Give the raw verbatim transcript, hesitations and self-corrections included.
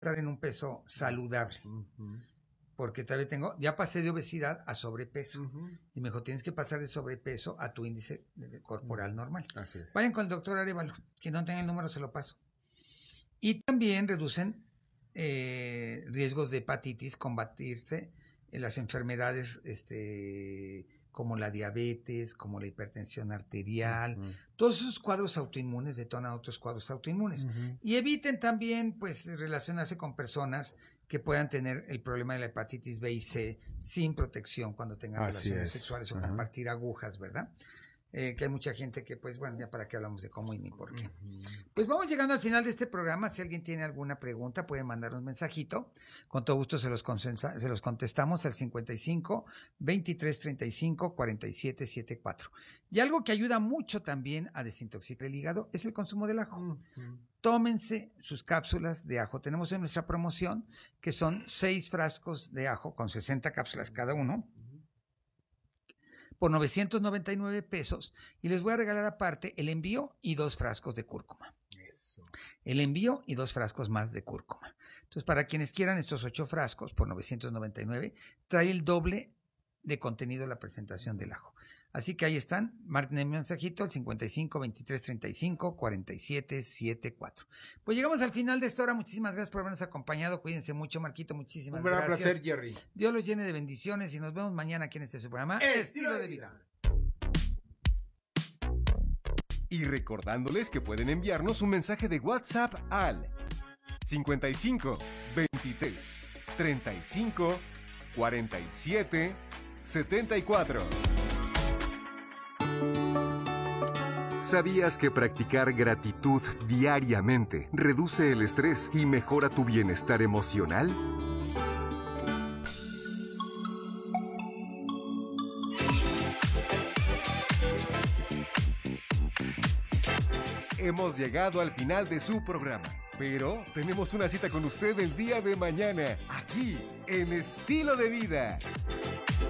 estar en un peso saludable. Uh-huh. Porque todavía tengo, ya pasé de obesidad a sobrepeso. Uh-huh. Y me dijo, tienes que pasar de sobrepeso a tu índice corporal normal. Así es. Vayan con el doctor Arévalo. Quien no tenga el número se lo paso. Y también reducen eh, riesgos de hepatitis, combatirse en las enfermedades este, como la diabetes, como la hipertensión arterial. Uh-huh. Todos esos cuadros autoinmunes detonan otros cuadros autoinmunes. Uh-huh. Y eviten también pues relacionarse con personas que puedan tener el problema de la hepatitis B y C sin protección cuando tengan Así relaciones es. sexuales o uh-huh. compartir agujas, ¿verdad? Eh, que hay mucha gente que, pues, bueno, ya para qué hablamos de cómo y ni por qué. Uh-huh. Pues vamos llegando al final de este programa. Si alguien tiene alguna pregunta, puede mandar un mensajito. Con todo gusto se los, consensa, se los contestamos al cincuenta y cinco, veintitrés, treinta y cinco, cuarenta y siete, setenta y cuatro. Y algo que ayuda mucho también a desintoxicar el hígado es el consumo del ajo. Uh-huh. Tómense sus cápsulas de ajo. Tenemos en nuestra promoción que son seis frascos de ajo con sesenta cápsulas cada uno, por novecientos noventa y nueve pesos, y les voy a regalar aparte el envío y dos frascos de cúrcuma. Eso. El envío y dos frascos más de cúrcuma. Entonces, para quienes quieran estos ocho frascos por novecientos noventa y nueve, trae el doble de contenido la presentación del ajo. Así que ahí están, marquen el mensajito al cincuenta y cinco, veintitrés, treinta y cinco, cuarenta y siete, setenta y cuatro. Pues llegamos al final de esta hora. Muchísimas gracias por habernos acompañado. Cuídense mucho, Marquito. Muchísimas gracias. Un gran placer, Jerry. Dios los llene de bendiciones y nos vemos mañana aquí en este su programa Estilo de Vida. Y recordándoles que pueden enviarnos un mensaje de WhatsApp al cincuenta y cinco, veintitrés, treinta y cinco, cuarenta y siete, setenta y cuatro. ¿Sabías que practicar gratitud diariamente reduce el estrés y mejora tu bienestar emocional? Hemos llegado al final de su programa, pero tenemos una cita con usted el día de mañana, aquí en Estilo de Vida.